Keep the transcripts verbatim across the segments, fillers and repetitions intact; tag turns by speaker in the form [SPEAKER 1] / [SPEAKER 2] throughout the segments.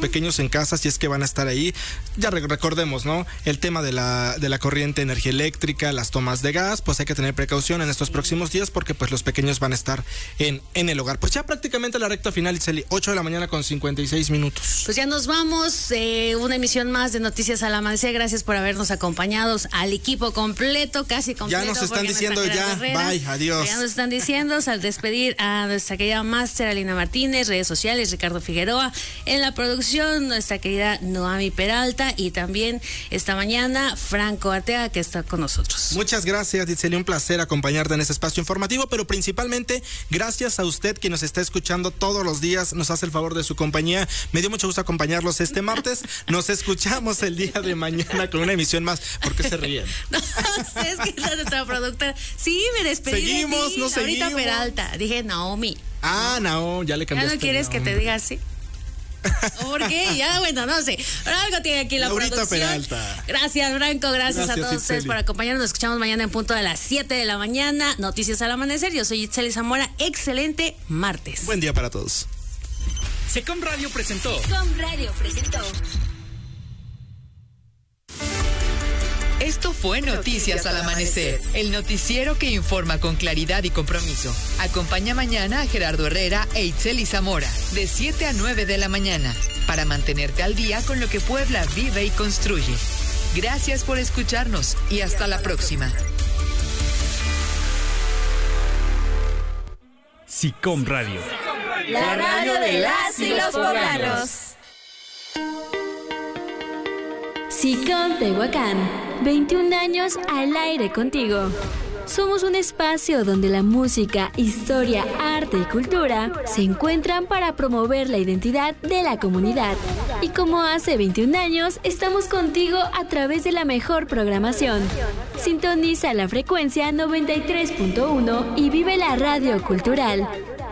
[SPEAKER 1] pequeños en casa, si es que van a estar ahí. Ya recordemos, ¿no? El tema de la, de la corriente, energía eléctrica, las tomas de gas, pues hay que tener precaución en estos próximos días porque pues los pequeños van a estar en, en el hogar. Pues ya prácticamente la recta final, Itzeli, ocho de la mañana con cincuenta y seis minutos.
[SPEAKER 2] Pues ya nos vamos, eh, una emisión más de Noticias al Amanecer. Gracias por habernos acompañado, al equipo completo, casi completo.
[SPEAKER 1] Ya nos están diciendo ya,
[SPEAKER 2] Herrera,
[SPEAKER 1] bye, adiós.
[SPEAKER 2] Ya nos están diciendo, al despedir a nuestra querida máster Alina Martínez, redes sociales, Ricardo Figueroa, en la producción, nuestra querida Noami Peralta, y también esta mañana Franco Arteaga, que está con nosotros.
[SPEAKER 1] Muchas gracias, Itzeli, un placer acompañarte en este espacio informativo, pero principalmente gracias a usted que nos está escuchando todos los días, nos hace el favor de su compañía. Me dio mucho gusto acompañarlos este martes. Nos escuchamos el día de mañana con una emisión más. ¿Por qué se ríen?
[SPEAKER 2] No sé, es que es nuestra productora. Sí, me despedí
[SPEAKER 1] Seguimos,
[SPEAKER 2] de ti.
[SPEAKER 1] no
[SPEAKER 2] Ahorita
[SPEAKER 1] seguimos.
[SPEAKER 2] Peralta. Dije Naomi.
[SPEAKER 1] Ah, no, ya le cambiaste.
[SPEAKER 2] ¿Ya no quieres que te diga así? ¿Por qué? Ya, bueno, no sé. Pero algo tiene aquí la
[SPEAKER 1] Laurita
[SPEAKER 2] producción.
[SPEAKER 1] Peralta.
[SPEAKER 2] Gracias, Franco. Gracias,
[SPEAKER 1] Gracias,
[SPEAKER 2] a todos ustedes
[SPEAKER 1] Itzeli.
[SPEAKER 2] por acompañarnos. Nos escuchamos mañana en punto de las siete de la mañana. Noticias al Amanecer. Yo soy Itzeli Zamora. Excelente martes.
[SPEAKER 1] Buen día para todos.
[SPEAKER 3] Secom Radio presentó.
[SPEAKER 4] Secom Radio presentó.
[SPEAKER 5] Esto fue Noticias al Amanecer, el noticiero que informa con claridad y compromiso. Acompaña mañana a Gerardo Herrera e Itzeli Zamora, de siete a nueve de la mañana, para mantenerte al día con lo que Puebla vive y construye. Gracias por escucharnos y hasta la próxima.
[SPEAKER 3] Secom Radio.
[SPEAKER 4] La radio de las y los poblanos.
[SPEAKER 6] Secom Tehuacán, veintiún años al aire contigo. Somos un espacio donde la música, historia, arte y cultura se encuentran para promover la identidad de la comunidad. Y como hace veintiún años, estamos contigo a través de la mejor programación. Sintoniza la frecuencia noventa y tres punto uno y vive la radio cultural.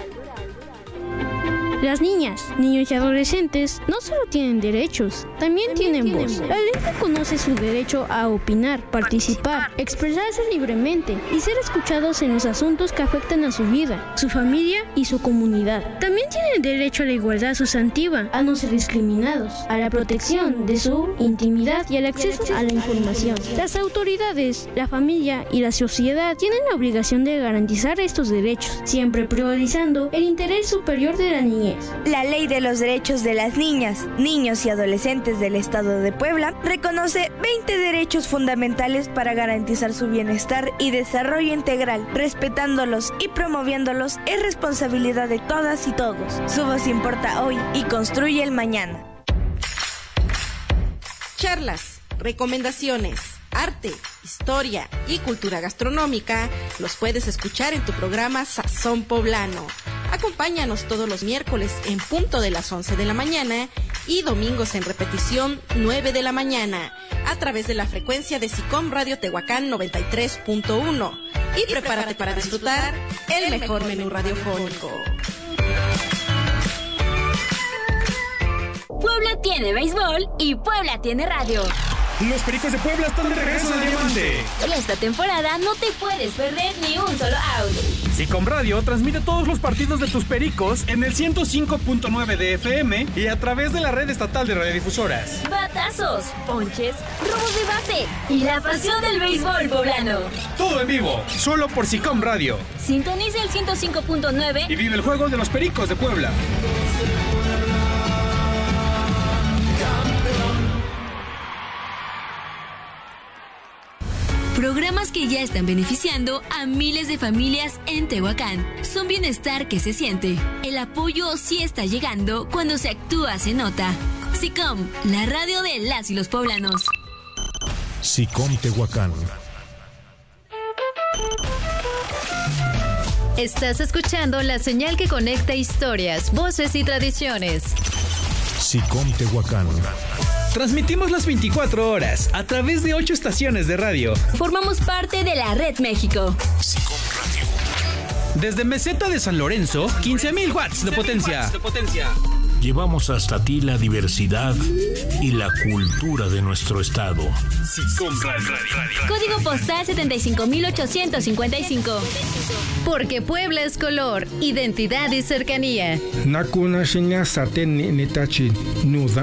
[SPEAKER 7] Las niñas, niños y adolescentes no solo tienen derechos, también, también tienen, tienen voz. voz. La ley reconoce su derecho a opinar, participar, expresarse libremente y ser escuchados en los asuntos que afectan a su vida, su familia y su comunidad. También tienen derecho a la igualdad sustantiva, a no ser discriminados, a la protección de su intimidad y al acceso a la información. Las autoridades, la familia y la sociedad tienen la obligación de garantizar estos derechos, siempre priorizando el interés superior de la niñez.
[SPEAKER 8] La Ley de los Derechos de las Niñas, Niños y Adolescentes del Estado de Puebla reconoce veinte derechos fundamentales para garantizar su bienestar y desarrollo integral. Respetándolos y promoviéndolos es responsabilidad de todas y todos. Su voz importa hoy y construye el mañana.
[SPEAKER 9] Charlas, recomendaciones, arte, historia y cultura gastronómica los puedes escuchar en tu programa Sazón Poblano. Acompáñanos todos los miércoles en punto de las once de la mañana y domingos en repetición nueve de la mañana a través de la frecuencia de Secom Radio Tehuacán noventa y tres punto uno. Y, y prepárate para disfrutar el mejor menú radiofónico.
[SPEAKER 6] Puebla tiene béisbol y Puebla tiene radio.
[SPEAKER 3] Los Pericos de Puebla están de regreso al diamante.
[SPEAKER 6] Esta temporada no te puedes perder ni un solo out.
[SPEAKER 3] Secom Radio transmite todos los partidos de tus Pericos en el ciento cinco punto nueve de F M y a través de la red estatal de radiodifusoras.
[SPEAKER 6] Batazos, ponches, robos de base y la pasión del béisbol poblano.
[SPEAKER 3] Todo en vivo, solo por Secom Radio.
[SPEAKER 6] Sintoniza el ciento cinco punto nueve
[SPEAKER 3] y vive el juego de los Pericos de Puebla.
[SPEAKER 6] Programas que ya están beneficiando a miles de familias en Tehuacán. Son bienestar que se siente. El apoyo sí está llegando. Cuando se actúa se nota. Secom, la radio de las y los poblanos.
[SPEAKER 10] Secom Tehuacán.
[SPEAKER 11] Estás escuchando la señal que conecta historias, voces y tradiciones.
[SPEAKER 10] Secom Tehuacán.
[SPEAKER 3] Transmitimos las veinticuatro horas a través de ocho estaciones de radio.
[SPEAKER 6] Formamos parte de la Red México.
[SPEAKER 10] Secom Radio.
[SPEAKER 3] Desde Meseta de San Lorenzo, quince mil watts de potencia. de potencia.
[SPEAKER 10] Llevamos hasta ti la diversidad y la cultura de nuestro estado.
[SPEAKER 3] Secom Radio.
[SPEAKER 6] Código postal setenta y cinco mil ochocientos cincuenta y cinco.
[SPEAKER 11] Porque Puebla es color, identidad y cercanía.
[SPEAKER 12] Nakuna shinya saten ni nitachi nuda.